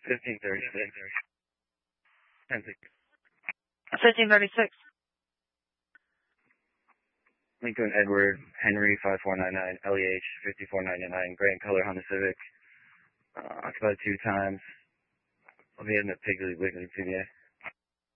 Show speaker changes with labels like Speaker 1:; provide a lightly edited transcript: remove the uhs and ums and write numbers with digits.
Speaker 1: 1536.
Speaker 2: 1536.
Speaker 1: Lincoln Edward Henry 5499 LEH 5499 gray and color Honda Civic. Occupied 2 times. I'll be in the Piggly Wiggly PBA.